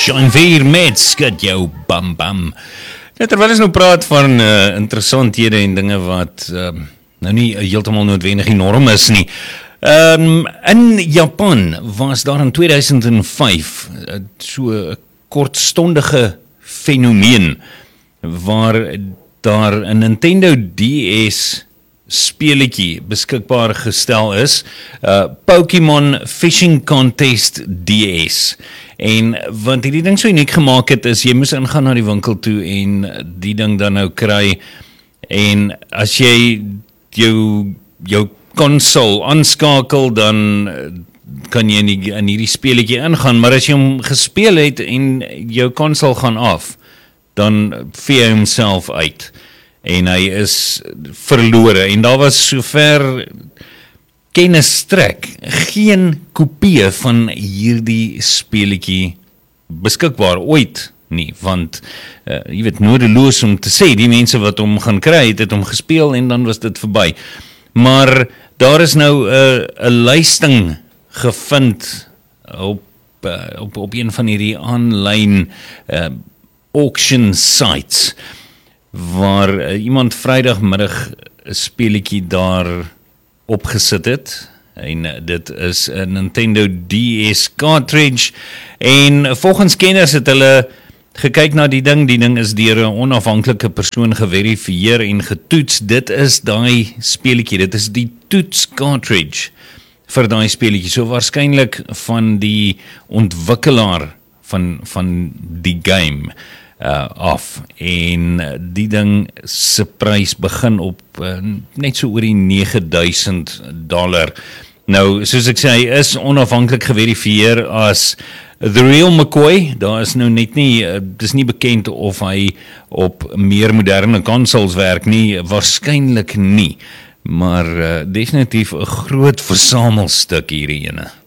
Shine 4 met skud jou bam bam. Ja, terwyl ons nou praat van interessanthede en dinge wat nou nie heeltemal noodwendig die norm is nie. In Japan was daar in 2005 so 'n kortstondige fenomeen waar daar 'n Nintendo DS speletjie beskikbaar gestel is, Pokémon Fishing Contest DS. En wat hierdie ding so uniek gemaak het is, jy moes ingaan na die winkel toe en die ding dan nou kry, en as jy jou konsol aanskakel, dan kan jy in hierdie speletjie ingaan, maar as jy hom gespeel het en jou konsol gaan af, dan vee hy homself uit en hy is verlore, en daar was sover kennis strek geen kopie van hierdie speletjie beskikbaar ooit nie, want jy weet, nodeloos om te sê, die mense wat hom gaan kry, het hom gespeel en dan was dit verby. Maar daar is nou 'n lysting gevind op een van hierdie aanlyn auction sites, waar iemand Vrydagmiddag 'n speletjie daar opgesit het, en dit is 'n Nintendo DS cartridge, en volgens kenners het hulle gekyk na die ding is deur 'n onafhanklike persoon geverifieer en getoets. Dit is daai speletjie, dit is die toets cartridge vir daai speletjie, so waarskynlik van die ontwikkelaar van die game af, en die ding se prys begin op net so oor die $9,000. Nou, soos ek sê, hy is onafhanklik geverifieer as The Real McCoy. Daar is nou net nie, dis nie bekend of hy op meer moderne consoles werk nie, waarskynlik nie, maar definitief 'n groot versamelstuk hierdie ene.